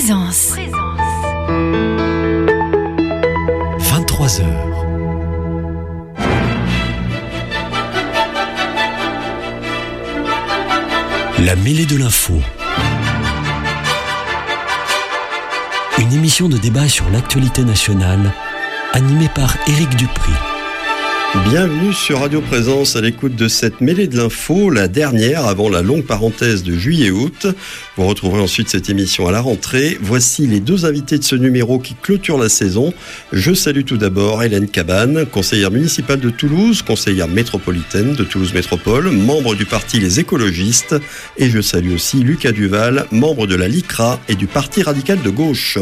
Présence. 23h. La mêlée de l'info. Une émission de débat sur l'actualité nationale, animée par Éric Dupri. Bienvenue sur Radio Présence à l'écoute de cette mêlée de l'info, la dernière avant la longue parenthèse de juillet-août. Vous retrouverez ensuite cette émission à la rentrée. Voici les deux invités de ce numéro qui clôture la saison. Je salue tout d'abord Hélène Cabane, conseillère municipale de Toulouse, conseillère métropolitaine de Toulouse Métropole, membre du parti Les Écologistes. Et je salue aussi Lucas Duval, membre de la LICRA et du Parti radical de gauche.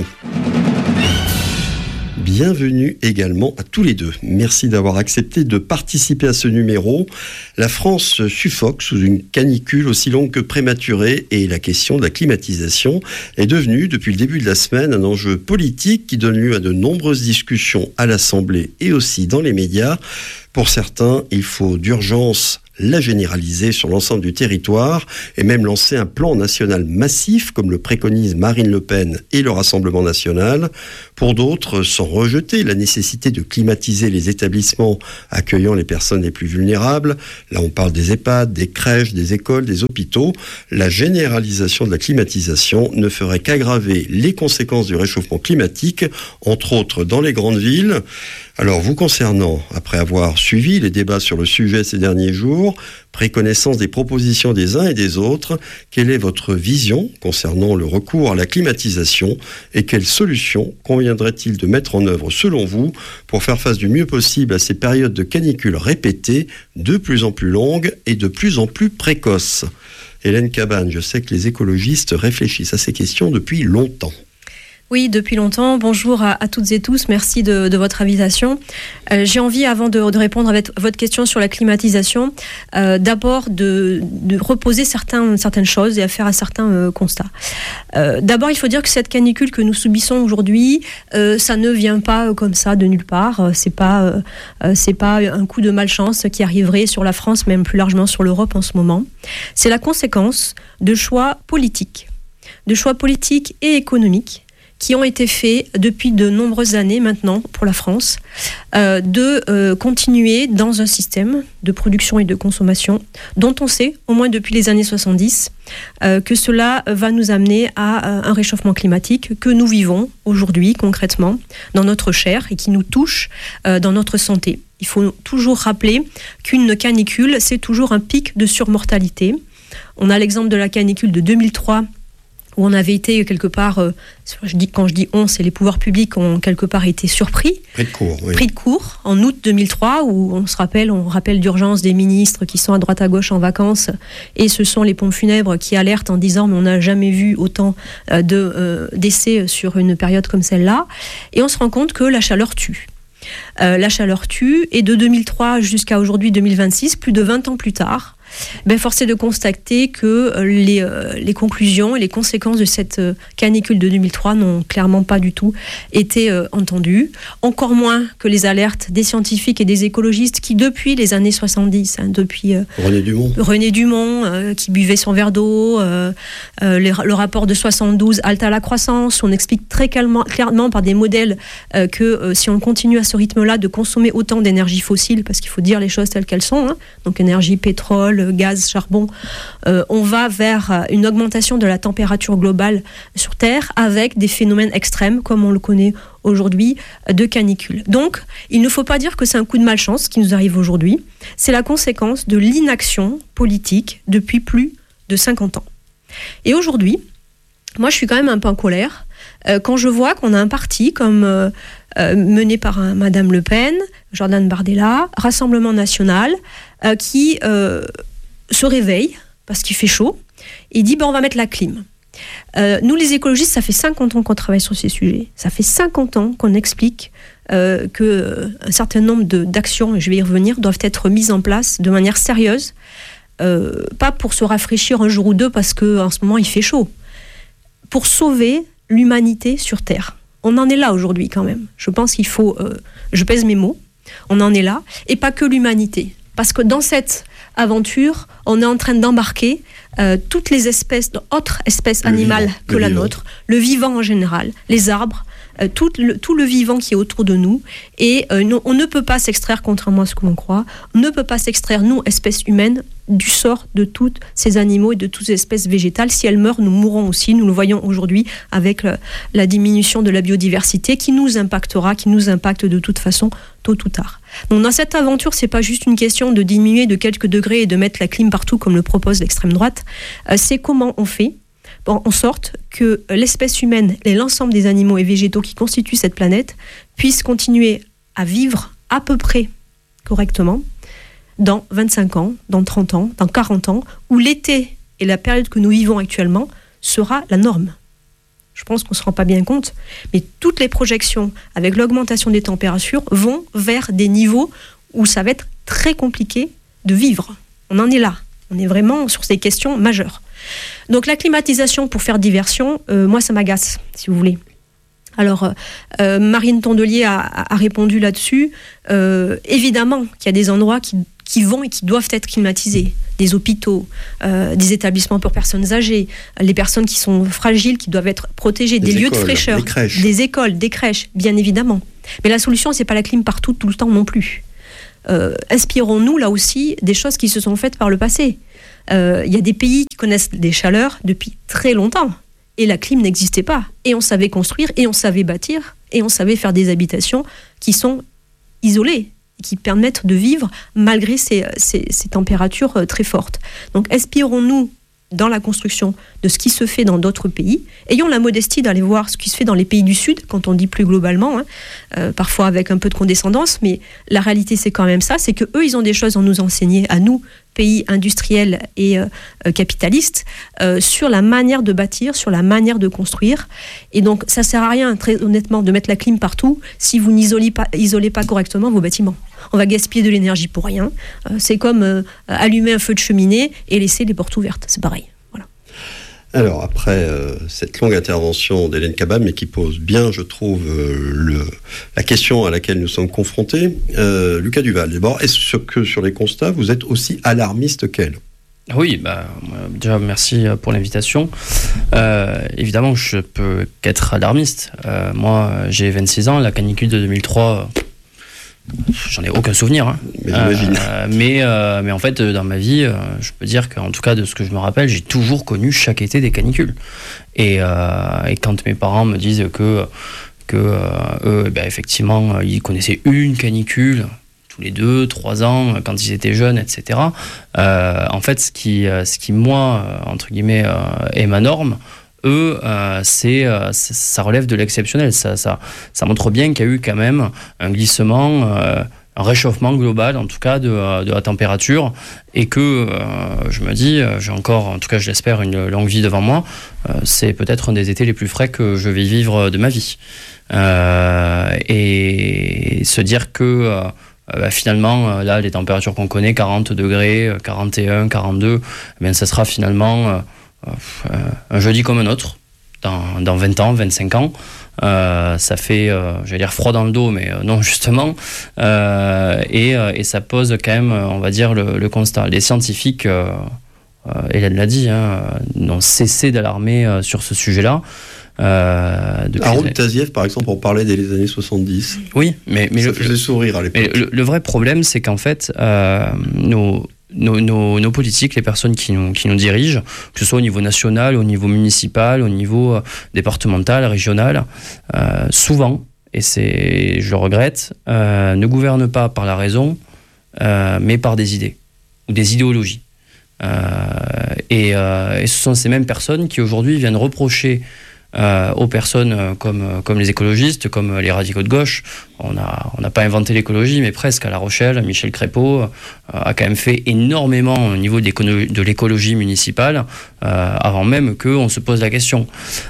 Bienvenue également à tous les deux. Merci d'avoir accepté de participer à ce numéro. La France suffoque sous une canicule aussi longue que prématurée et la question de la climatisation est devenue, depuis le début de la semaine, un enjeu politique qui donne lieu à de nombreuses discussions à l'Assemblée et aussi dans les médias. Pour certains, il faut d'urgence la généraliser sur l'ensemble du territoire et même lancer un plan national massif comme le préconisent Marine Le Pen et le Rassemblement national. Pour d'autres, sans rejeter la nécessité de climatiser les établissements accueillant les personnes les plus vulnérables, là on parle des EHPAD, des crèches, des écoles, des hôpitaux, la généralisation de la climatisation ne ferait qu'aggraver les conséquences du réchauffement climatique, entre autres dans les grandes villes. Alors vous concernant, après avoir suivi les débats sur le sujet ces derniers jours, pris connaissance des propositions des uns et des autres, quelle est votre vision concernant le recours à la climatisation et quelles solutions conviendrait-il de mettre en œuvre selon vous pour faire face du mieux possible à ces périodes de canicule répétées, de plus en plus longues et de plus en plus précoces ? Hélène Cabane, je sais que les écologistes réfléchissent à ces questions depuis longtemps. Oui, depuis longtemps. Bonjour à toutes et tous. Merci de votre invitation. J'ai envie, avant de répondre à votre question sur la climatisation, d'abord de reposer certaines choses et à faire un certain constat. D'abord, il faut dire que cette canicule que nous subissons aujourd'hui, ça ne vient pas comme ça de nulle part. C'est pas un coup de malchance qui arriverait sur la France, même plus largement sur l'Europe en ce moment. C'est la conséquence de choix politiques et économiques qui ont été faits depuis de nombreuses années maintenant pour la France, de continuer dans un système de production et de consommation dont on sait, au moins depuis les années 70, que cela va nous amener à un réchauffement climatique que nous vivons aujourd'hui concrètement dans notre chair et qui nous touche dans notre santé. Il faut toujours rappeler qu'une canicule, c'est toujours un pic de surmortalité. On a l'exemple de la canicule de 2003, où on avait été quelque part, quand je dis on, c'est les pouvoirs publics ont quelque part été surpris. Pris de court, en août 2003, où on rappelle d'urgence des ministres qui sont à droite à gauche en vacances, et ce sont les pompes funèbres qui alertent en disant mais on n'a jamais vu autant d'essais sur une période comme celle-là, et on se rend compte que la chaleur tue. Et de 2003 jusqu'à aujourd'hui 2026, plus de 20 ans plus tard, force est de constater que les conclusions et les conséquences de cette canicule de 2003 n'ont clairement pas du tout été entendues, encore moins que les alertes des scientifiques et des écologistes qui, depuis les années 70, depuis René Dumont qui buvait son verre d'eau, le rapport de 72, Halte à la croissance, on explique très clairement par des modèles que si on continue à ce rythme-là de consommer autant d'énergie fossile, parce qu'il faut dire les choses telles qu'elles sont, donc énergie, pétrole, gaz, charbon, on va vers une augmentation de la température globale sur Terre avec des phénomènes extrêmes comme on le connaît aujourd'hui de canicule. Donc, il ne faut pas dire que c'est un coup de malchance qui nous arrive aujourd'hui, c'est la conséquence de l'inaction politique depuis plus de 50 ans. Et aujourd'hui, moi je suis quand même un peu en colère quand je vois qu'on a un parti comme mené par Madame Le Pen, Jordan Bardella, Rassemblement national, qui se réveille parce qu'il fait chaud et dit on va mettre la clim. Nous les écologistes, ça fait 50 ans qu'on travaille sur ces sujets, ça fait 50 ans qu'on explique qu'un certain nombre d'actions, et je vais y revenir, doivent être mises en place de manière sérieuse, pas pour se rafraîchir un jour ou deux parce qu'en ce moment il fait chaud, pour sauver l'humanité sur Terre. On en est là aujourd'hui quand même. Je pense qu'il faut, je pèse mes mots, on en est là, et pas que l'humanité. Parce que dans cette aventure, on est en train d'embarquer toutes les autres espèces animales que la nôtre, le vivant en général, les arbres, tout le vivant qui est autour de nous. Et on ne peut pas s'extraire, contrairement à ce que l'on croit, on ne peut pas s'extraire, nous, espèces humaines, du sort de tous ces animaux et de toutes ces espèces végétales. Si elles meurent, nous mourrons aussi. Nous le voyons aujourd'hui avec la diminution de la biodiversité qui nous impactera, qui nous impacte de toute façon tôt ou tard. Donc dans cette aventure, c'est pas juste une question de diminuer de quelques degrés et de mettre la clim partout comme le propose l'extrême droite. C'est comment on fait en sorte que l'espèce humaine et l'ensemble des animaux et végétaux qui constituent cette planète puissent continuer à vivre à peu près correctement dans 25 ans, dans 30 ans, dans 40 ans, où l'été et la période que nous vivons actuellement sera la norme. Je pense qu'on ne se rend pas bien compte, mais toutes les projections avec l'augmentation des températures vont vers des niveaux où ça va être très compliqué de vivre. On en est là. On est vraiment sur ces questions majeures. Donc la climatisation pour faire diversion, moi ça m'agace, si vous voulez. Alors, Marine Tondelier a répondu là-dessus. Évidemment qu'il y a des endroits qui vont et qui doivent être climatisés. Des hôpitaux, des établissements pour personnes âgées, les personnes qui sont fragiles, qui doivent être protégées, des lieux de fraîcheur, des écoles, des crèches, bien évidemment. Mais la solution, c'est pas la clim partout, tout le temps non plus. Inspirons-nous là aussi des choses qui se sont faites par le passé. Il y a des pays qui connaissent des chaleurs depuis très longtemps. Et la clim n'existait pas. Et on savait construire, et on savait bâtir, et on savait faire des habitations qui sont isolées, qui permettent de vivre malgré ces températures très fortes. Donc, inspirons-nous dans la construction de ce qui se fait dans d'autres pays. Ayons la modestie d'aller voir ce qui se fait dans les pays du Sud, quand on dit plus globalement, parfois avec un peu de condescendance, mais la réalité, c'est quand même ça, c'est qu'eux, ils ont des choses à nous enseigner, à nous, pays industriels et capitalistes, sur la manière de bâtir, sur la manière de construire. Et donc, ça ne sert à rien, très honnêtement, de mettre la clim partout si vous n'isolez pas correctement vos bâtiments. On va gaspiller de l'énergie pour rien. C'est comme allumer un feu de cheminée et laisser les portes ouvertes. C'est pareil. Voilà. Alors, après cette longue intervention d'Hélène Cabane, mais qui pose bien, je trouve, la question à laquelle nous sommes confrontés, Lucas Duval, d'abord, est-ce que sur les constats, vous êtes aussi alarmiste qu'elle ? Oui, déjà merci pour l'invitation. Évidemment, je peux qu'être alarmiste. Moi, j'ai 26 ans, la canicule de 2003... J'en ai aucun souvenir. Mais en fait, dans ma vie, je peux dire qu'en tout cas, de ce que je me rappelle, j'ai toujours connu chaque été des canicules. Et quand mes parents me disent que eux, effectivement, ils connaissaient une canicule tous les 2-3 ans, quand ils étaient jeunes, etc. En fait, ce qui moi, entre guillemets, est ma norme, eux, ça relève de l'exceptionnel. Ça montre bien qu'il y a eu quand même un glissement, un réchauffement global, en tout cas, de la température, et que je me dis, j'ai encore, en tout cas, je l'espère, une longue vie devant moi. C'est peut-être un des étés les plus frais que je vais vivre de ma vie. Et se dire que finalement, là, les températures qu'on connaît, 40 degrés, 41, 42, ça sera finalement... un jeudi comme un autre, dans 20 ans, 25 ans, ça fait, j'allais dire froid dans le dos, mais non, justement, et ça pose quand même, on va dire, le constat. Les scientifiques, Hélène l'a dit, n'ont cessé d'alarmer sur ce sujet-là. Harold Tazieff, par exemple, on parlait des années 70. Oui, mais ça faisait sourire à l'époque. Mais le vrai problème, c'est qu'en fait, nos politiques, les personnes qui nous dirigent, que ce soit au niveau national, au niveau municipal, au niveau départemental, régional, souvent, et je le regrette, ne gouvernent pas par la raison, mais par des idées ou des idéologies. Et ce sont ces mêmes personnes qui aujourd'hui viennent reprocher aux personnes comme les écologistes, comme les radicaux de gauche. On n'a pas inventé l'écologie, mais presque. À La Rochelle, Michel Crépeau a quand même fait énormément au niveau de l'écologie municipale, avant même qu'on se pose la question.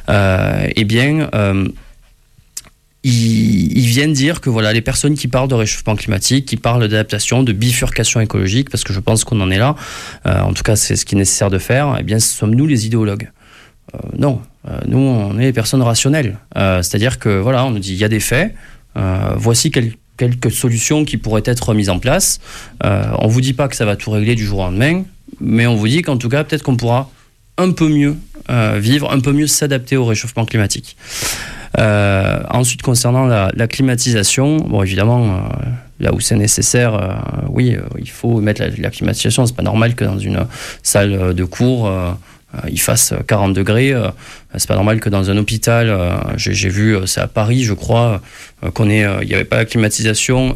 Ils viennent dire que voilà, les personnes qui parlent de réchauffement climatique, qui parlent d'adaptation, de bifurcation écologique, parce que je pense qu'on en est là, en tout cas c'est ce qui est nécessaire de faire, eh bien ce sommes nous les idéologues. Non, nous on est des personnes rationnelles. C'est-à-dire que voilà, on nous dit il y a des faits, voici quelques solutions qui pourraient être mises en place. On ne vous dit pas que ça va tout régler du jour au lendemain, mais on vous dit qu'en tout cas, peut-être qu'on pourra un peu mieux vivre, un peu mieux s'adapter au réchauffement climatique. Ensuite, concernant la climatisation, bon, évidemment, là où c'est nécessaire, oui, il faut mettre la climatisation. C'est pas normal que dans une salle de cours, il fasse 40 degrés. C'est pas normal que dans un hôpital, j'ai vu, c'est à Paris, je crois, il n'y avait pas la climatisation.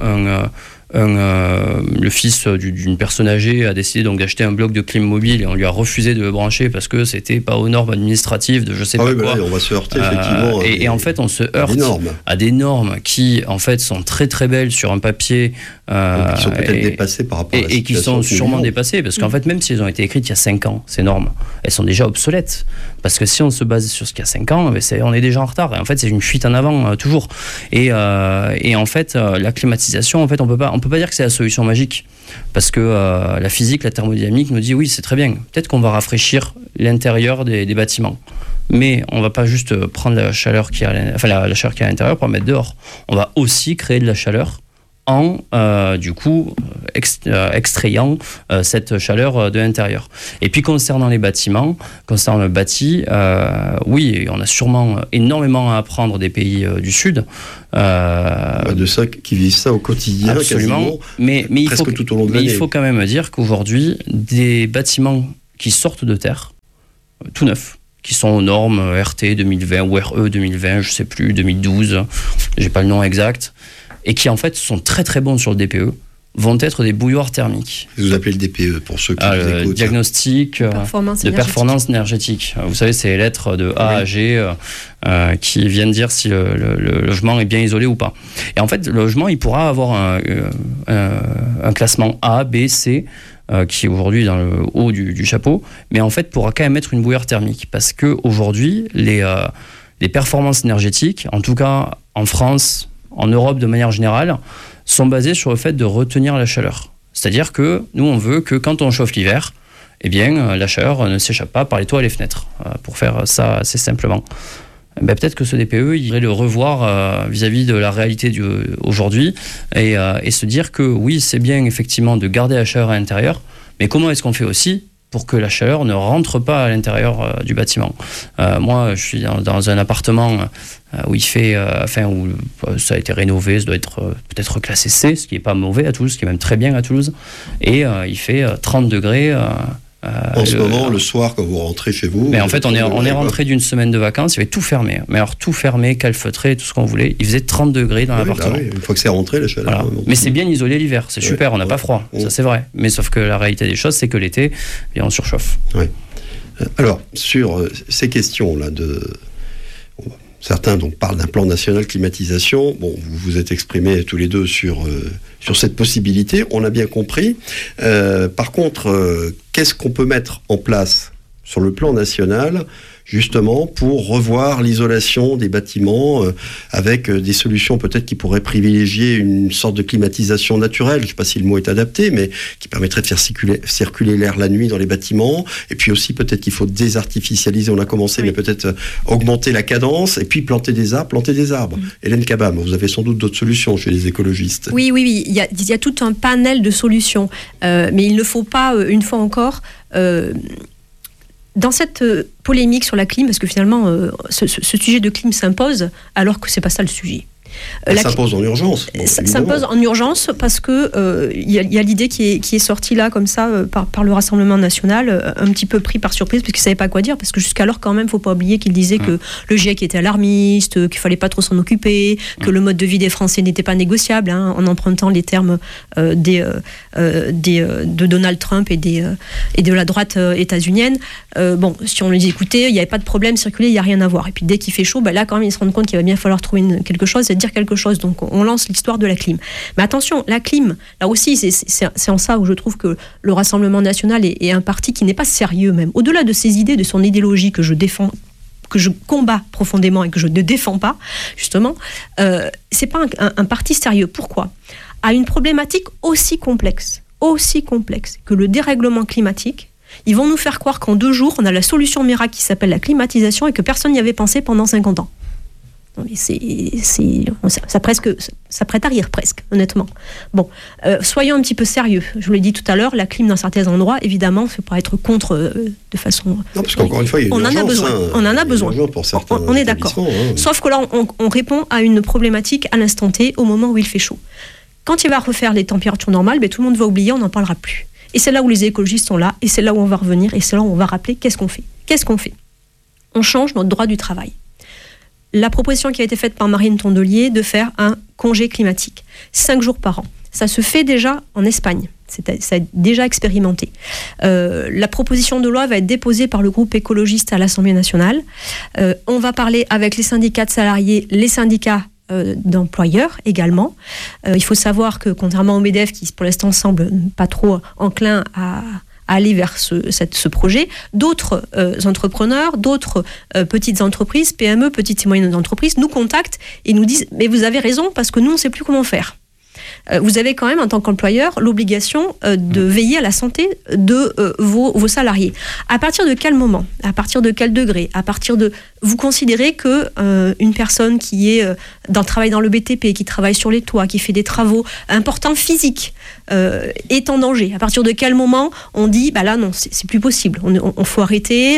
Le fils d'une personne âgée a décidé donc d'acheter un bloc de clim mobile et on lui a refusé de le brancher parce que c'était pas aux normes administratives de je sais pas quoi. Là, on va se heurter effectivement. Et en fait, on se heurte à des normes qui en fait sont très très belles sur un papier. Qui sont peut-être dépassées par rapport à la situation. Et qui sont sûrement dépassées parce qu'en fait, même si elles ont été écrites il y a 5 ans, ces normes, elles sont déjà obsolètes. Parce que si on se base sur ce qu'il y a 5 ans, on est déjà en retard. Et en fait, c'est une fuite en avant toujours. Et en fait, la climatisation, en fait, on peut pas dire que c'est la solution magique. Parce que la physique, la thermodynamique nous dit oui, c'est très bien. Peut-être qu'on va rafraîchir l'intérieur des bâtiments. Mais on ne va pas juste prendre la chaleur qui est la chaleur qui est à l'intérieur pour la mettre dehors. On va aussi créer de la chaleur en extrayant cette chaleur de l'intérieur. Et puis concernant les bâtiments, concernant le bâti, oui, on a sûrement énormément à apprendre des pays du Sud. De ça, qui vivent ça au quotidien, absolument. Mais il faut quand même dire qu'aujourd'hui, des bâtiments qui sortent de terre, tout neufs, qui sont aux normes RT 2020 ou RE 2020, je ne sais plus, 2012, je n'ai pas le nom exact, et qui en fait sont très très bons sur le DPE, vont être des bouilloires thermiques. Vous appelez le DPE pour ceux qui vous écoutent. Diagnostic de performance énergétique. Vous savez, c'est les lettres de A à G qui viennent dire si le logement est bien isolé ou pas. Et en fait, le logement, il pourra avoir un classement A, B, C, qui est aujourd'hui dans le haut du chapeau, mais en fait pourra quand même être une bouilloire thermique. Parce qu'aujourd'hui, les performances énergétiques, en tout cas en France, en Europe de manière générale, sont basées sur le fait de retenir la chaleur. C'est-à-dire que nous, on veut que quand on chauffe l'hiver, eh bien, la chaleur ne s'échappe pas par les toits et les fenêtres, pour faire ça assez simplement. Peut-être que ce DPE, il faudrait le revoir vis-à-vis de la réalité aujourd'hui et se dire que oui, c'est bien effectivement de garder la chaleur à l'intérieur, mais comment est-ce qu'on fait aussi pour que la chaleur ne rentre pas à l'intérieur du bâtiment. Moi, je suis dans un appartement où il fait, où ça a été rénové, ça doit être peut-être classé C, ce qui n'est pas mauvais à Toulouse, ce qui est même très bien à Toulouse, et il fait 30 degrés. En ce moment, le soir, quand vous rentrez chez vous... Mais en fait, on est rentré d'une semaine de vacances, il y avait tout fermé. Mais alors, tout fermé, calfeutré, tout ce qu'on voulait. Il faisait 30 degrés dans l'appartement. Une fois que c'est rentré, la chaleur... Voilà. Mais c'est bien isolé l'hiver, c'est super, on n'a pas froid, ça c'est vrai. Mais sauf que la réalité des choses, c'est que l'été, on surchauffe. Oui. Alors, sur ces questions-là certains donc parlent d'un plan national climatisation. Bon, vous vous êtes exprimés tous les deux sur cette possibilité, on a bien compris. Par contre, qu'est-ce qu'on peut mettre en place sur le plan national, justement, pour revoir l'isolation des bâtiments avec des solutions peut-être qui pourraient privilégier une sorte de climatisation naturelle, je ne sais pas si le mot est adapté, mais qui permettrait de faire circuler l'air la nuit dans les bâtiments, et puis aussi peut-être qu'il faut désartificialiser, on a commencé, mais peut-être augmenter la cadence, et puis planter des arbres. Hélène Cabam, vous avez sans doute d'autres solutions chez les écologistes. Oui, il y a tout un panel de solutions, mais il ne faut pas, une fois encore... Dans cette polémique sur la clim, parce que finalement, ce sujet de clim s'impose, alors que c'est pas ça le sujet. Ça s'impose en urgence. Ça s'impose en urgence parce que y a l'idée qui est sortie là comme ça par le Rassemblement national, un petit peu pris par surprise parce qu'ils ne savaient pas quoi dire, parce que jusqu'alors quand même, il ne faut pas oublier qu'ils disaient que le GIEC était alarmiste, qu'il ne fallait pas trop s'en occuper, que le mode de vie des Français n'était pas négociable, en empruntant les termes de Donald Trump et de la droite états-unienne. Si on les écoutait, il n'y avait pas de problème, circuler, il n'y a rien à voir. Et puis dès qu'il fait chaud, là quand même ils se rendent compte qu'il va bien falloir trouver quelque chose et dire quelque chose. Donc on lance l'histoire de la clim. Mais attention, la clim, là aussi, c'est en ça où je trouve que le Rassemblement national est un parti qui n'est pas sérieux même. Au-delà de ses idées, de son idéologie que je défends, que je combats profondément et que je ne défends pas, justement, c'est pas un parti sérieux. Pourquoi ? À une problématique aussi complexe que le dérèglement climatique, ils vont nous faire croire qu'en 2 jours, on a la solution miracle qui s'appelle la climatisation et que personne n'y avait pensé pendant 50 ans. Non, mais ça prête à rire presque, honnêtement. Bon, soyons un petit peu sérieux. Je vous l'ai dit tout à l'heure, la clim dans certains endroits, évidemment, c'est pas être contre de façon. Non, parce qu'encore une fois, il y a une urgence. On en a besoin. Pour certains on est d'accord. Sauf que là, on répond à une problématique à l'instant T, au moment où il fait chaud. Quand il va refaire les températures normales, tout le monde va oublier, on n'en parlera plus. Et c'est là où les écologistes sont là, et c'est là où on va revenir, et c'est là où on va rappeler qu'est-ce qu'on fait. On change notre droit du travail. La proposition qui a été faite par Marine Tondelier de faire un congé climatique, 5 jours par an. Ça se fait déjà en Espagne, ça a déjà expérimenté. La proposition de loi va être déposée par le groupe écologiste à l'Assemblée nationale. On va parler avec les syndicats de salariés, les syndicats d'employeurs également. Il faut savoir que contrairement au MEDEF, qui pour l'instant semble pas trop enclin à aller vers ce projet, d'autres entrepreneurs, d'autres petites entreprises, PME, petites et moyennes entreprises, nous contactent et nous disent « mais vous avez raison parce que nous, on ne sait plus comment faire ». Vous avez quand même, en tant qu'employeur, l'obligation de veiller à la santé de vos salariés. À partir de quel moment ? À partir de quel degré ? Vous considérez que une personne qui travaille dans le BTP, qui travaille sur les toits, qui fait des travaux importants physiques, est en danger ? À partir de quel moment on dit là non, c'est plus possible, on faut arrêter.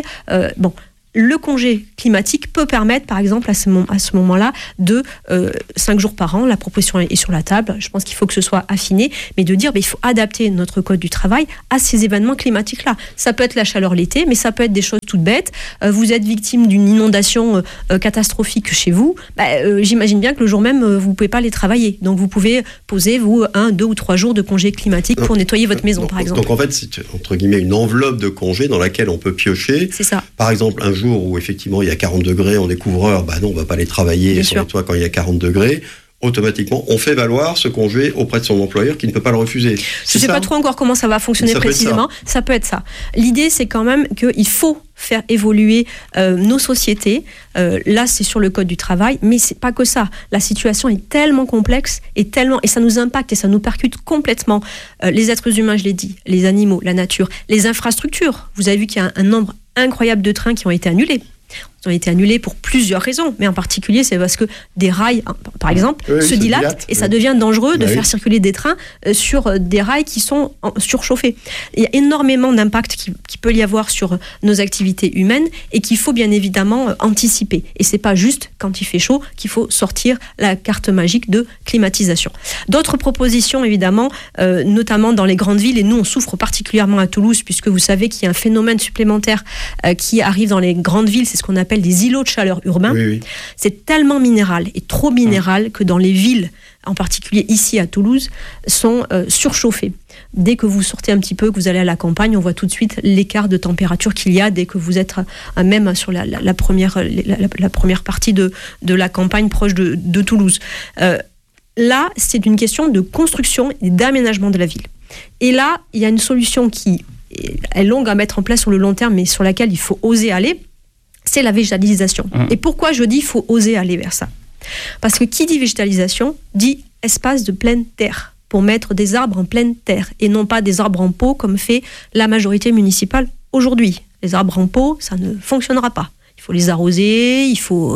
Le congé climatique peut permettre, par exemple, à ce moment-là, de 5 jours par an, la proposition est sur la table, je pense qu'il faut que ce soit affiné, mais de dire il faut adapter notre code du travail à ces événements climatiques-là. Ça peut être la chaleur l'été, mais ça peut être des choses toutes bêtes. Vous êtes victime d'une inondation catastrophique chez vous, j'imagine bien que le jour même, vous ne pouvez pas aller travailler. Donc vous pouvez poser, 1, 2 ou 3 jours de congé climatique pour nettoyer votre maison, par exemple. Donc en fait, c'est entre guillemets une enveloppe de congé dans laquelle on peut piocher. C'est ça. Par exemple, un jour où effectivement il y a 40 degrés, on est couvreur, non, on va pas aller travailler sur les toits quand il y a 40 degrés. Automatiquement, on fait valoir ce congé auprès de son employeur qui ne peut pas le refuser. Je ne sais pas trop encore comment ça va fonctionner précisément. Ça peut être ça. L'idée, c'est quand même qu'il faut faire évoluer nos sociétés. Là, c'est sur le code du travail, mais c'est pas que ça. La situation est tellement complexe et ça nous impacte et ça nous percute complètement. Les êtres humains, je l'ai dit, les animaux, la nature, les infrastructures. Vous avez vu qu'il y a un nombre incroyable de trains qui ont été annulés. Ils ont été annulés pour plusieurs raisons, mais en particulier c'est parce que des rails, par exemple, se dilatent et ça devient dangereux de faire circuler des trains sur des rails qui sont surchauffés. Il y a énormément d'impacts qui peut y avoir sur nos activités humaines et qu'il faut bien évidemment anticiper. Et c'est pas juste quand il fait chaud qu'il faut sortir la carte magique de climatisation. D'autres propositions évidemment, notamment dans les grandes villes, et nous on souffre particulièrement à Toulouse puisque vous savez qu'il y a un phénomène supplémentaire qui arrive dans les grandes villes, c'est ce qu'on appelle des îlots de chaleur urbains. Oui. C'est tellement minéral et trop minéral que dans les villes, en particulier ici à Toulouse, sont surchauffées. Dès que vous sortez un petit peu, que vous allez à la campagne, on voit tout de suite l'écart de température qu'il y a dès que vous êtes même sur la première partie de la campagne proche de Toulouse. Là, c'est une question de construction et d'aménagement de la ville. Et là, il y a une solution qui est longue à mettre en place sur le long terme, mais sur laquelle il faut oser aller, c'est la végétalisation. Et pourquoi je dis qu'il faut oser aller vers ça ? Parce que qui dit végétalisation dit espace de pleine terre, pour mettre des arbres en pleine terre, et non pas des arbres en pot comme fait la majorité municipale aujourd'hui. Les arbres en pot, ça ne fonctionnera pas. Il faut les arroser,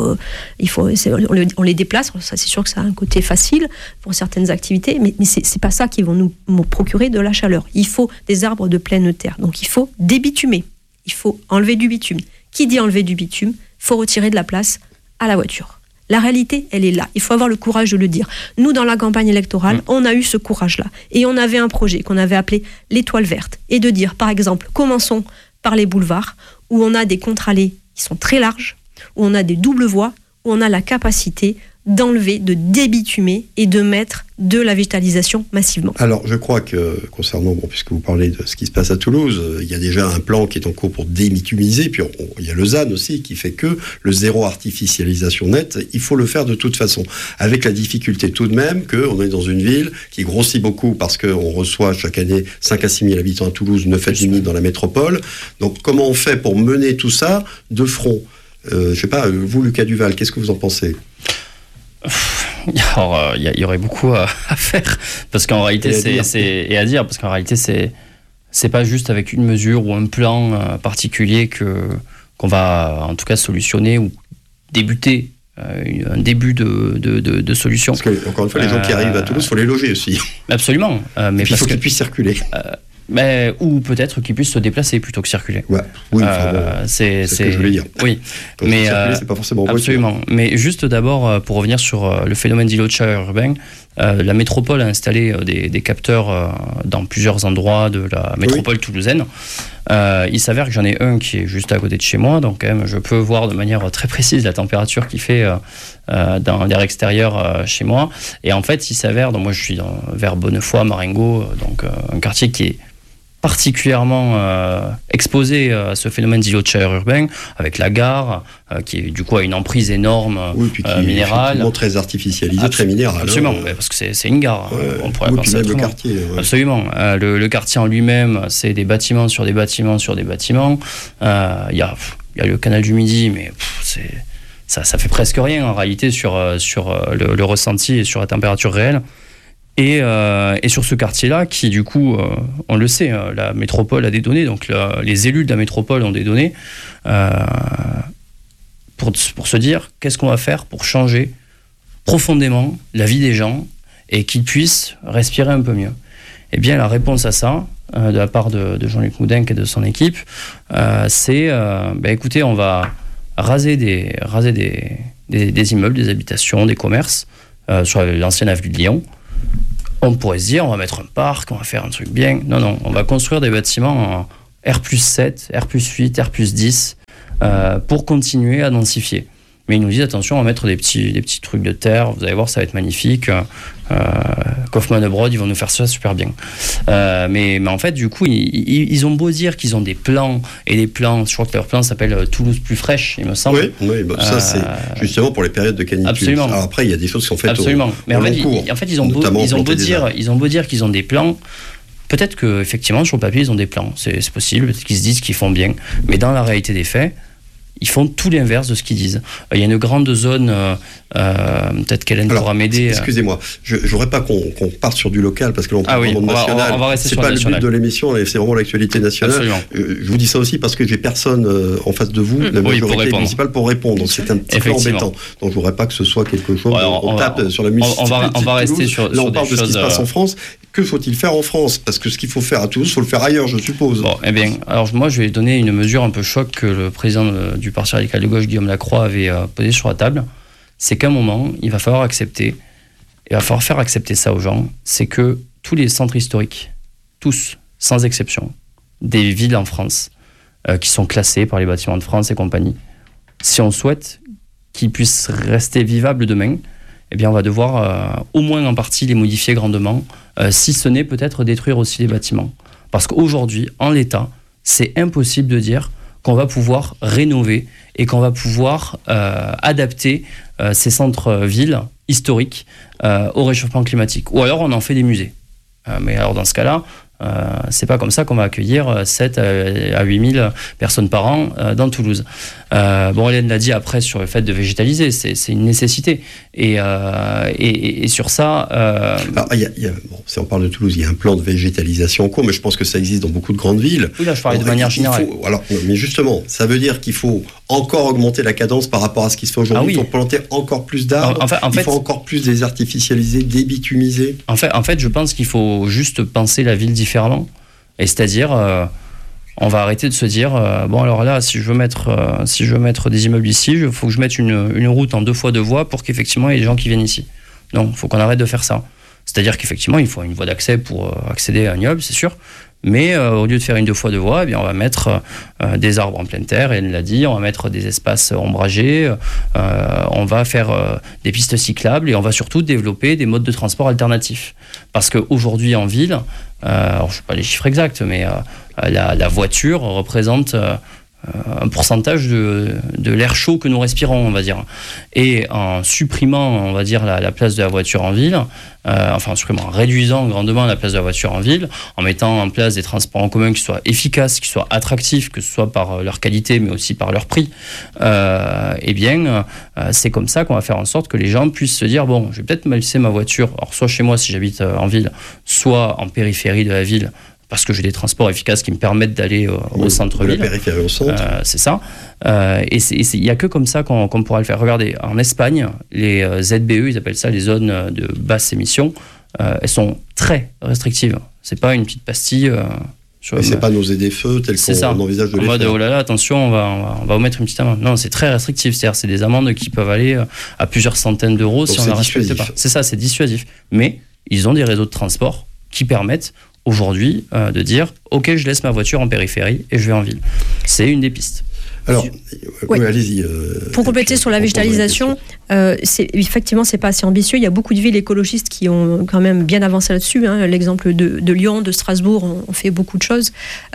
on les déplace, ça c'est sûr que ça a un côté facile pour certaines activités, mais c'est pas ça qui vont nous procurer de la chaleur. Il faut des arbres de pleine terre, donc il faut débitumer, il faut enlever du bitume. Qui dit enlever du bitume, faut retirer de la place à la voiture. La réalité, elle est là. Il faut avoir le courage de le dire. Nous, dans la campagne électorale, on a eu ce courage-là. Et on avait un projet qu'on avait appelé l'Étoile verte. Et de dire, par exemple, commençons par les boulevards, où on a des contre-allées qui sont très larges, où on a des doubles voies, où on a la capacité d'enlever, de débitumer et de mettre de la végétalisation massivement. Alors, je crois que, concernant, puisque vous parlez de ce qui se passe à Toulouse, il y a déjà un plan qui est en cours pour débitumiser, puis il y a le ZAN aussi, qui fait que le zéro artificialisation nette, il faut le faire de toute façon, avec la difficulté tout de même qu'on est dans une ville qui grossit beaucoup, parce qu'on reçoit chaque année 5 à 6 000 habitants à Toulouse, 9 à 10 000 dans la métropole. Donc, comment on fait pour mener tout ça de front ? Je sais pas, vous, Lucas Duval, qu'est-ce que vous en pensez ? Alors, il y aurait beaucoup à faire parce qu'en réalité c'est à dire parce qu'en réalité c'est pas juste avec une mesure ou un plan particulier qu'on va en tout cas solutionner ou débuter un début de solution. Parce que, encore une fois, les gens qui arrivent à Toulouse, il faut les loger aussi. Absolument. Mais il faut qu'ils puissent circuler. Ou peut-être qu'ils puissent se déplacer plutôt que circuler. Ouais. Oui, c'est ce que je voulais dire. Oui, mais circuler, c'est pas forcément absolument. Voiture. Mais juste d'abord, pour revenir sur le phénomène d'îlot de chaleur urbain, la métropole a installé des capteurs dans plusieurs endroits de la métropole toulousaine. Il s'avère que j'en ai un qui est juste à côté de chez moi, donc quand même, je peux voir de manière très précise la température qu'il fait dans l'air extérieur chez moi. Et en fait, il s'avère, donc moi je suis vers Bonnefoy, Marengo, donc un quartier qui est particulièrement exposé à ce phénomène d'îlot de chaleur urbain, avec la gare, qui est du coup a une emprise énorme minérale. Effectivement très artificialisée, très minérale. Absolument, parce que c'est une gare. On pourrait penser même le quartier. Absolument. Le quartier en lui-même, c'est des bâtiments sur des bâtiments sur des bâtiments. Il y a le canal du Midi, mais ça fait presque rien en réalité sur le ressenti et sur la température réelle. Et sur ce quartier-là, qui du coup, on le sait, la métropole a des données, donc les élus de la métropole ont des données, pour se dire qu'est-ce qu'on va faire pour changer profondément la vie des gens et qu'ils puissent respirer un peu mieux. Eh bien, la réponse à ça, de la part de Jean-Luc Moudenc et de son équipe, c'est, écoutez, on va raser des immeubles, des habitations, des commerces, sur l'ancienne avenue de Lyon. On pourrait se dire, on va mettre un parc, on va faire un truc bien. Non, on va construire des bâtiments en R+7, R+8, R+10 pour continuer à densifier. Mais ils nous disent, attention, on va mettre des petits trucs de terre, vous allez voir, ça va être magnifique. Kaufmann Broad, ils vont nous faire ça super bien. Mais en fait, du coup, ils ont beau dire qu'ils ont des plans, et les plans, je crois que leur plan s'appelle Toulouse plus fraîche, il me semble. Oui, ça c'est justement pour les périodes de canicule. Absolument. Alors après, il y a des choses qui sont faites absolument. Mais en fait, ils ont beau dire qu'ils ont des plans. Peut-être qu'effectivement, sur le papier, ils ont des plans. C'est possible, peut-être qu'ils se disent qu'ils font bien. Mais dans la réalité des faits, ils font tout l'inverse de ce qu'ils disent. Il y a une grande zone, peut-être qu'Hélène pourra m'aider. Excusez-moi, je ne voudrais pas qu'on parte sur du local, parce que l'on parle vraiment de national. On va rester c'est sur pas le le but de l'émission, c'est vraiment l'actualité nationale. Absolument. Je vous dis ça aussi parce que j'ai personne en face de vous, la majorité municipale, pour répondre. Donc c'est un petit peu embêtant. Donc je ne voudrais pas que ce soit quelque chose, on tape sur la municipalité. On va rester sur là, on parle de ce qui se passe en France. Que faut-il faire en France ? Parce que ce qu'il faut faire à Toulouse, il faut le faire ailleurs, je suppose. Bon, eh bien, alors moi, je vais donner une mesure un peu choc que le président du Parti radical de gauche, Guillaume Lacroix, avait posée sur la table. C'est qu'à un moment, il va falloir faire accepter ça aux gens, c'est que tous les centres historiques, tous, sans exception, des villes en France, qui sont classées par les Bâtiments de France et compagnie, si on souhaite qu'ils puissent rester vivables demain, eh bien, on va devoir au moins en partie les modifier grandement, si ce n'est peut-être détruire aussi les bâtiments. Parce qu'aujourd'hui, en l'état, c'est impossible de dire qu'on va pouvoir rénover et qu'on va pouvoir adapter ces centres-villes historiques au réchauffement climatique. Ou alors on en fait des musées. Mais alors dans ce cas-là, c'est pas comme ça qu'on va accueillir 7 à 8 000 personnes par an dans Toulouse. Hélène l'a dit après sur le fait de végétaliser, c'est une nécessité. Et sur ça... Alors, si on parle de Toulouse, il y a un plan de végétalisation en cours, mais je pense que ça existe dans beaucoup de grandes villes. Oui, là je parlais de manière générale. Mais justement, ça veut dire qu'il faut encore augmenter la cadence par rapport à ce qui se fait aujourd'hui. Il faut planter encore plus d'arbres, il faut encore plus désartificialiser, débitumiser. En fait, je pense qu'il faut juste penser la ville différemment. Et c'est-à-dire, on va arrêter de se dire, alors là, si je veux mettre des immeubles ici, il faut que je mette une route en 2 fois 2 voies pour qu'effectivement il y ait des gens qui viennent ici. Non, il faut qu'on arrête de faire ça. C'est-à-dire qu'effectivement, il faut une voie d'accès pour accéder à un immeuble, c'est sûr. Mais au lieu de faire une 2 fois 2 voies, on va mettre des arbres en pleine terre, elle l'a dit, on va mettre des espaces ombragés, on va faire des pistes cyclables et on va surtout développer des modes de transport alternatifs. Parce qu'aujourd'hui en ville, alors je ne sais pas les chiffres exacts, mais la voiture représente un pourcentage de l'air chaud que nous respirons, on va dire. Et en supprimant, on va dire, la place de la voiture en ville, en réduisant grandement la place de la voiture en ville, en mettant en place des transports en commun qui soient efficaces, qui soient attractifs, que ce soit par leur qualité, mais aussi par leur prix, c'est comme ça qu'on va faire en sorte que les gens puissent se dire, je vais peut-être me laisser ma voiture, alors soit chez moi si j'habite en ville, soit en périphérie de la ville, parce que j'ai des transports efficaces qui me permettent d'aller au centre-ville. La périphérie au centre. C'est ça. Et il n'y a que comme ça qu'on pourra le faire. Regardez, en Espagne, les ZBE, ils appellent ça les zones de basse émission, elles sont très restrictives. C'est pas une petite pastille. Mais c'est pas nos ZFE tels qu'on envisage de les faire. En mode, oh là là, attention, on va omettre une petite amende. Non, c'est très restrictif. C'est-à-dire, c'est des amendes qui peuvent aller à plusieurs centaines d'euros. Donc si on ne respecte pas. C'est ça, c'est dissuasif. Mais ils ont des réseaux de transport qui permettent aujourd'hui de dire « Ok, je laisse ma voiture en périphérie et je vais en ville ». C'est une des pistes. Alors, oui, allez-y. Pour compléter sur la végétalisation, effectivement, c'est pas assez ambitieux. Il y a beaucoup de villes écologistes qui ont quand même bien avancé là-dessus. L'exemple de Lyon, de Strasbourg, on fait beaucoup de choses.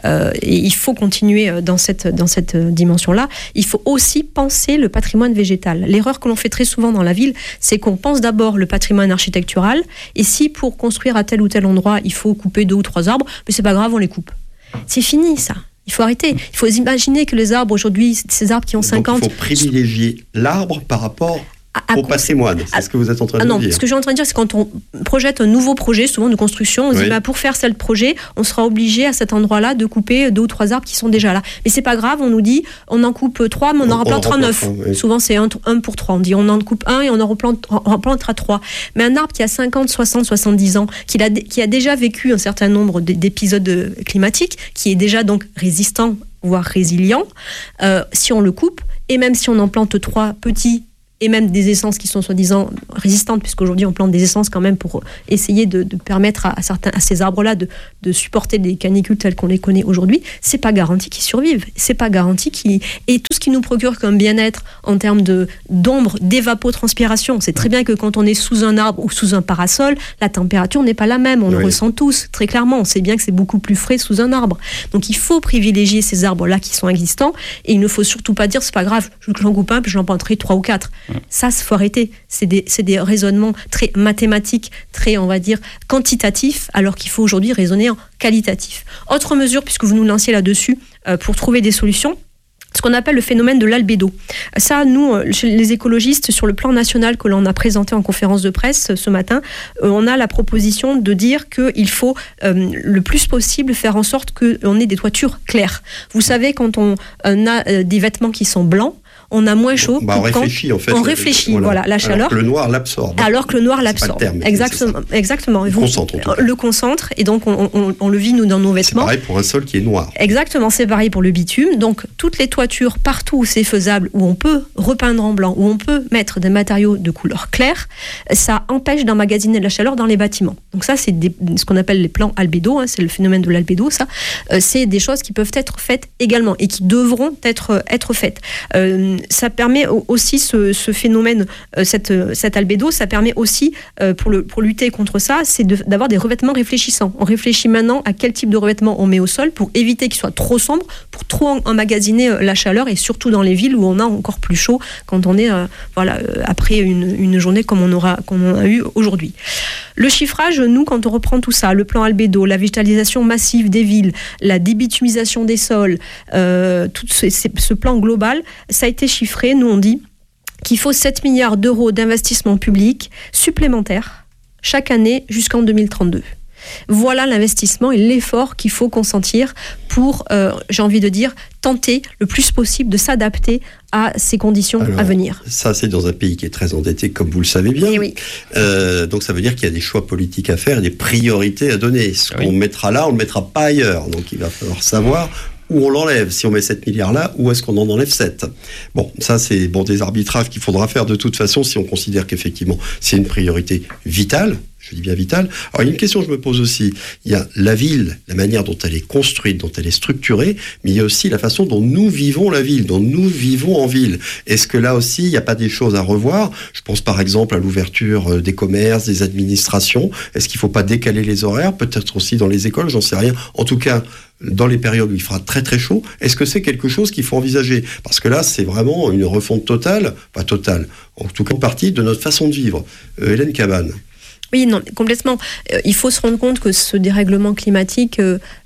Et il faut continuer dans cette dimension-là. Il faut aussi penser le patrimoine végétal. L'erreur que l'on fait très souvent dans la ville, c'est qu'on pense d'abord le patrimoine architectural. Et si pour construire à tel ou tel endroit, il faut couper 2 ou 3 arbres, mais c'est pas grave, on les coupe. C'est fini, ça. Il faut arrêter. Il faut imaginer que les arbres aujourd'hui, ces arbres qui ont 50... Donc il faut privilégier l'arbre par rapport au patrimoine. C'est ce que vous êtes en train de dire. Non, ce que je suis en train de dire, c'est quand on projette un nouveau projet, souvent de construction, on se dit pour faire ce projet, on sera obligé à cet endroit-là de couper 2 ou 3 arbres qui sont déjà là. Mais c'est pas grave, on nous dit on en coupe 3, mais on en replantera 9. Oui. Souvent c'est 1 pour 3. On dit on en coupe 1 et on en replantera 3. Mais un arbre qui a 50, 60, 70 ans, qui a déjà vécu un certain nombre d'épisodes climatiques, qui est déjà donc résistant, voire résilient, si on le coupe, et même si on en plante 3 petits, et même des essences qui sont soi-disant résistantes, puisqu'aujourd'hui on plante des essences quand même pour essayer de permettre à ces arbres-là de supporter des canicules telles qu'on les connaît aujourd'hui, c'est pas garanti qu'ils survivent, c'est pas garanti qu'ils... Et tout ce qui nous procure comme bien-être en termes d'ombre, d'évapotranspiration, c'est très bien que quand on est sous un arbre ou sous un parasol, la température n'est pas la même, on le ressent tous, très clairement, on sait bien que c'est beaucoup plus frais sous un arbre. Donc il faut privilégier ces arbres-là qui sont existants, et il ne faut surtout pas dire c'est pas grave, j'en coupe un puis j'en planterai 3 ou 4. Ça, il faut arrêter. C'est des raisonnements très mathématiques, très, on va dire, quantitatifs, alors qu'il faut aujourd'hui raisonner en qualitatif. Autre mesure, puisque vous nous lanciez là-dessus, pour trouver des solutions, ce qu'on appelle le phénomène de l'albédo. Ça, nous, chez les écologistes, sur le plan national que l'on a présenté en conférence de presse ce matin, on a la proposition de dire qu'il faut le plus possible faire en sorte qu'on ait des toitures claires. Vous savez, quand on a des vêtements qui sont blancs, on a moins chaud. On réfléchit en fait. On réfléchit, voilà, la chaleur. Alors que le noir l'absorbe. Exactement. Le concentre, et donc on le vit nous dans nos vêtements. C'est pareil pour un sol qui est noir. Exactement, c'est pareil pour le bitume. Donc toutes les toitures, partout où c'est faisable, où on peut repeindre en blanc, où on peut mettre des matériaux de couleur claire, ça empêche d'emmagasiner de la chaleur dans les bâtiments. Donc ça, c'est ce qu'on appelle les plans albédo, c'est le phénomène de l'albédo, ça. C'est des choses qui peuvent être faites également et qui devront être faites. Ça permet aussi ce phénomène, cet albédo, ça permet aussi, pour lutter contre ça, c'est d'avoir des revêtements réfléchissants. On réfléchit maintenant à quel type de revêtement on met au sol pour éviter qu'il soit trop sombre, pour trop emmagasiner la chaleur, et surtout dans les villes où on a encore plus chaud quand on est après une journée comme on a eu aujourd'hui. Le chiffrage, nous, quand on reprend tout ça, le plan albédo, la végétalisation massive des villes, la débitumisation des sols, tout ce plan global, ça a été chiffré. Nous, on dit qu'il faut 7 milliards d'euros d'investissement public supplémentaires chaque année jusqu'en 2032. Voilà l'investissement et l'effort qu'il faut consentir pour, j'ai envie de dire, tenter le plus possible de s'adapter à ces conditions à venir. Ça, c'est dans un pays qui est très endetté, comme vous le savez bien. Et oui. Donc ça veut dire qu'il y a des choix politiques à faire, des priorités à donner. Ce qu'on mettra là, on ne le mettra pas ailleurs. Donc il va falloir savoir où on l'enlève. Si on met 7 milliards là, où est-ce qu'on en enlève 7 ? Bon, ça c'est des arbitrages qu'il faudra faire de toute façon si on considère qu'effectivement c'est une priorité vitale. Je dis bien vitale. Alors, il y a une question que je me pose aussi. Il y a la ville, la manière dont elle est construite, dont elle est structurée, mais il y a aussi la façon dont nous vivons la ville, dont nous vivons en ville. Est-ce que là aussi, il n'y a pas des choses à revoir ? Je pense par exemple à l'ouverture des commerces, des administrations. Est-ce qu'il ne faut pas décaler les horaires ? Peut-être aussi dans les écoles, j'en sais rien. En tout cas, dans les périodes où il fera très très chaud, est-ce que c'est quelque chose qu'il faut envisager ? Parce que là, c'est vraiment une refonte totale, pas totale, en tout cas une partie de notre façon de vivre. Hélène Cabane. Oui, non, complètement. Il faut se rendre compte que ce dérèglement climatique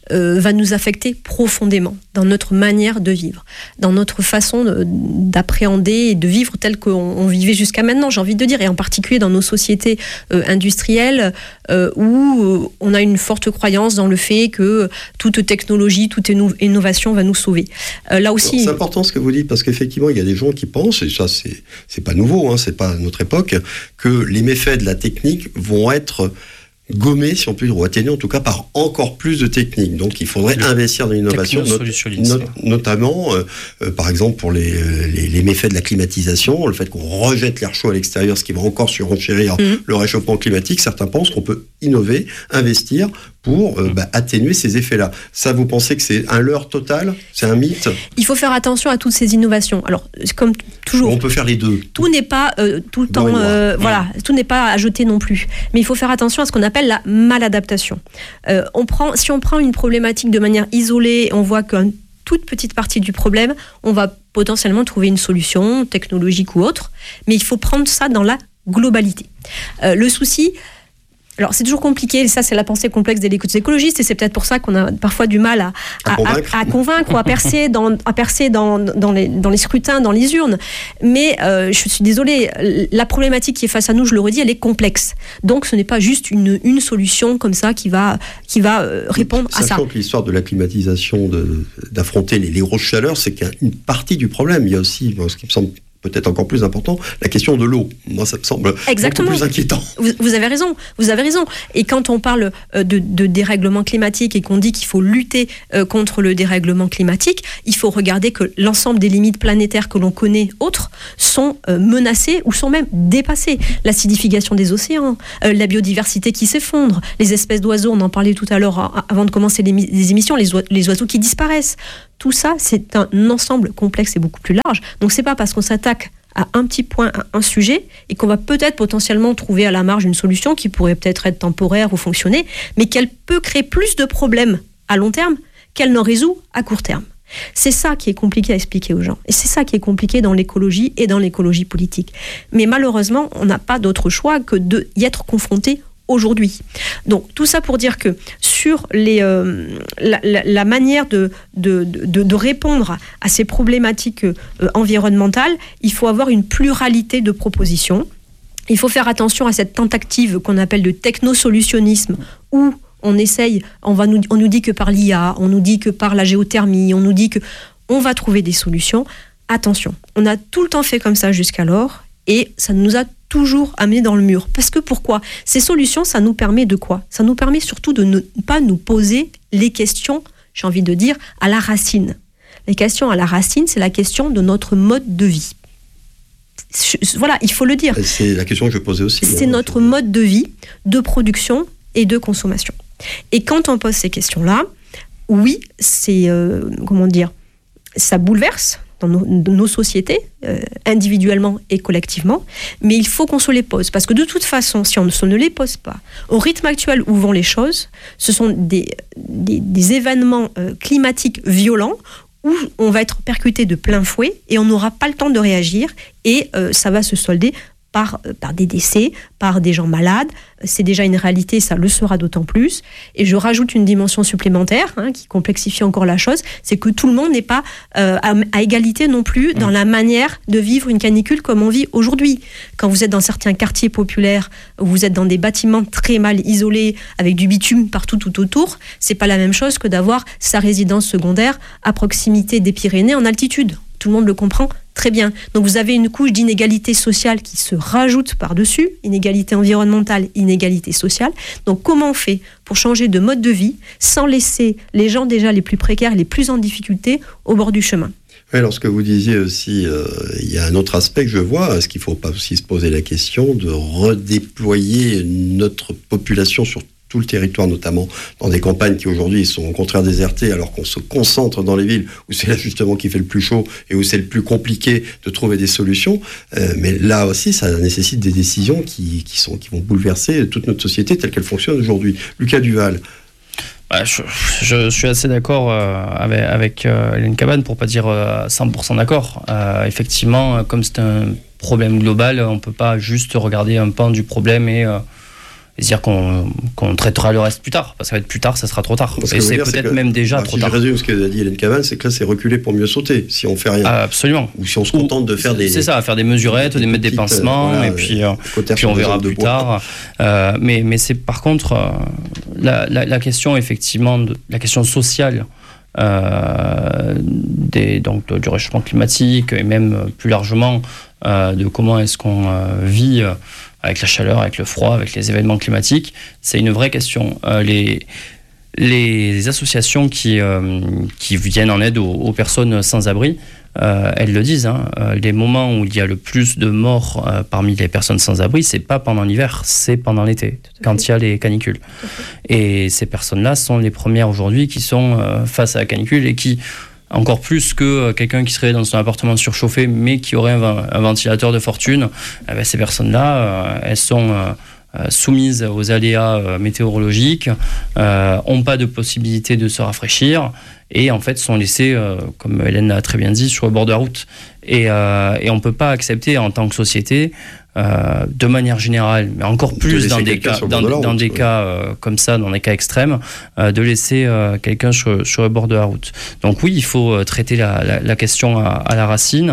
va nous affecter profondément dans notre manière de vivre, dans notre façon d'appréhender et de vivre tel qu'on vivait jusqu'à maintenant, j'ai envie de dire, et en particulier dans nos sociétés industrielles où on a une forte croyance dans le fait que toute technologie, toute innovation va nous sauver. Là aussi, c'est important ce que vous dites, parce qu'effectivement, il y a des gens qui pensent, et ça c'est pas nouveau, c'est pas notre époque, que les méfaits de la technique vont être gommés, si on peut dire, ou atténués en tout cas par encore plus de techniques. Donc il faudrait investir dans l'innovation, notamment par exemple pour les méfaits de la climatisation, le fait qu'on rejette l'air chaud à l'extérieur, ce qui va encore surenchérir le réchauffement climatique. Certains pensent qu'on peut innover, investir pour atténuer ces effets-là. Ça, vous pensez que c'est un leurre total ? C'est un mythe ? Il faut faire attention à toutes ces innovations. Alors, comme toujours... On peut faire les deux. Tout n'est pas tout le temps... tout n'est pas à jeter non plus. Mais il faut faire attention à ce qu'on appelle la maladaptation. Si on prend une problématique de manière isolée, on voit qu'une toute petite partie du problème, on va potentiellement trouver une solution technologique ou autre, mais il faut prendre ça dans la globalité. Le souci... Alors, c'est toujours compliqué, ça, c'est la pensée complexe des écologistes, et c'est peut-être pour ça qu'on a parfois du mal à convaincre ou à percer dans les scrutins, dans les urnes. Mais je suis désolée, la problématique qui est face à nous, je le redis, elle est complexe. Donc, ce n'est pas juste une solution comme ça qui va répondre à ça. Sachant que l'histoire de la climatisation, d'affronter les grosses chaleurs, c'est qu'une partie du problème. Il y a aussi, ce qui me semble peut-être encore plus important, la question de l'eau. Moi, ça me semble beaucoup plus inquiétant. Vous avez raison. Et quand on parle de dérèglement climatique et qu'on dit qu'il faut lutter contre le dérèglement climatique, il faut regarder que l'ensemble des limites planétaires que l'on connaît, autres, sont menacées ou sont même dépassées. L'acidification des océans, la biodiversité qui s'effondre, les espèces d'oiseaux, on en parlait tout à l'heure avant de commencer les émissions, les oiseaux qui disparaissent. Tout ça, c'est un ensemble complexe et beaucoup plus large. Donc, c'est pas parce qu'on s'attaque à un petit point, à un sujet, et qu'on va peut-être potentiellement trouver à la marge une solution qui pourrait peut-être être temporaire ou fonctionner, mais qu'elle peut créer plus de problèmes à long terme qu'elle n'en résout à court terme. C'est ça qui est compliqué à expliquer aux gens. Et c'est ça qui est compliqué dans l'écologie et dans l'écologie politique. Mais malheureusement, on n'a pas d'autre choix que d'y être confronté aujourd'hui. Donc, tout ça pour dire que sur la manière de répondre à ces problématiques environnementales, il faut avoir une pluralité de propositions. Il faut faire attention à cette tentative qu'on appelle de technosolutionnisme, où on nous dit que par l'IA, on nous dit que par la géothermie, on nous dit que on va trouver des solutions. Attention, on a tout le temps fait comme ça jusqu'alors, et ça nous a toujours amené dans le mur. Parce que pourquoi ? Ces solutions, ça nous permet de quoi ? Ça nous permet surtout de ne pas nous poser les questions, j'ai envie de dire, à la racine. Les questions à la racine, c'est la question de notre mode de vie. Voilà, il faut le dire. C'est la question que je posais aussi. C'est notre mode de vie, de production et de consommation. Et quand on pose ces questions-là, oui, c'est, ça bouleverse dans nos sociétés, individuellement et collectivement, mais il faut qu'on se les pose, parce que de toute façon, si on ne les pose pas, au rythme actuel où vont les choses, ce sont des événements climatiques violents où on va être percuté de plein fouet et on n'aura pas le temps de réagir, et ça va se solder par des décès, par des gens malades. C'est déjà une réalité, ça le sera d'autant plus. Et je rajoute une dimension supplémentaire qui complexifie encore la chose, c'est que tout le monde n'est pas à égalité non plus dans la manière de vivre une canicule comme on vit aujourd'hui. Quand vous êtes dans certains quartiers populaires, vous êtes dans des bâtiments très mal isolés, avec du bitume partout tout autour, c'est pas la même chose que d'avoir sa résidence secondaire à proximité des Pyrénées en altitude. Tout le monde le comprend très bien. Donc vous avez une couche d'inégalité sociale qui se rajoute par-dessus, inégalité environnementale, inégalité sociale. Donc comment on fait pour changer de mode de vie sans laisser les gens déjà les plus précaires, les plus en difficulté au bord du chemin ? Oui, alors ce que vous disiez aussi, il y a un autre aspect que je vois, est-ce qu'il ne faut pas aussi se poser la question de redéployer notre population sur tout le territoire, notamment dans des campagnes qui aujourd'hui sont au contraire désertées, alors qu'on se concentre dans les villes où c'est là justement qui fait le plus chaud et où c'est le plus compliqué de trouver des solutions. Mais là aussi, ça nécessite des décisions qui vont bouleverser toute notre société telle qu'elle fonctionne aujourd'hui. Lucas Duval. Je suis assez d'accord avec Hélène Cabane, pour pas dire 100% d'accord. Effectivement, comme c'est un problème global, on peut pas juste regarder un pan du problème et dire qu'on traitera le reste plus tard, parce qu'être plus tard, ça sera trop tard. Et c'est peut-être même déjà trop tard. Si je résume ce qu'a dit Hélène Cavale, c'est que là, c'est reculer pour mieux sauter, si on fait rien. Absolument. Ou si on se contente de faire des... C'est ça, faire des mesurettes, de mettre des pansements, voilà, et puis on verra plus tard. Mais c'est par contre la question, effectivement, la question sociale du réchauffement climatique, et même plus largement de comment est-ce qu'on vit avec la chaleur, avec le froid, avec les événements climatiques, c'est une vraie question. Les associations qui viennent en aide aux personnes sans abri, elles le disent, les moments où il y a le plus de morts parmi les personnes sans abri, c'est pas pendant l'hiver, c'est pendant l'été, quand il y a les canicules. Et ces personnes-là sont les premières aujourd'hui qui sont face à la canicule, et qui, encore plus que quelqu'un qui serait dans son appartement surchauffé mais qui aurait un ventilateur de fortune, ces personnes-là, elles sont soumises aux aléas météorologiques, n'ont pas de possibilité de se rafraîchir, et en fait sont laissées, comme Hélène l'a très bien dit, sur le bord de la route. Et on ne peut pas accepter en tant que société, de manière générale, mais encore plus dans des cas, comme ça, dans des cas extrêmes, de laisser quelqu'un sur le bord de la route. Donc oui, il faut traiter la question à la racine.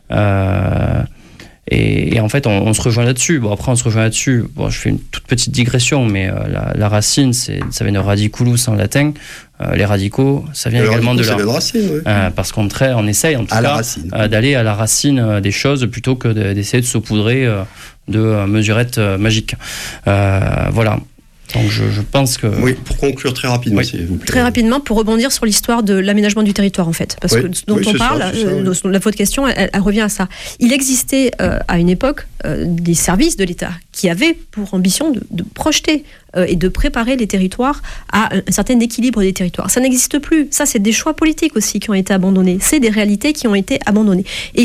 Et en fait, on se rejoint là-dessus. Bon, après, on se rejoint là-dessus. Bon, je fais une toute petite digression, mais la racine, ça vient de radiculus en latin. Les radicaux, ça vient également de là. Racine, oui. Parce qu'on essaye, en tout cas, d'aller à la racine des choses plutôt que d'essayer de saupoudrer de mesurettes magiques. Voilà. Donc je pense que... Oui, pour conclure très rapidement, s'il vous plaît. Très rapidement, pour rebondir sur l'histoire de l'aménagement du territoire, en fait. Parce que dont on parle, votre question, elle revient à ça. Il existait à une époque des services de l'État qui avaient pour ambition de projeter et de préparer les territoires à un certain équilibre des territoires. Ça n'existe plus. Ça, c'est des choix politiques aussi qui ont été abandonnés. C'est des réalités qui ont été abandonnées. Et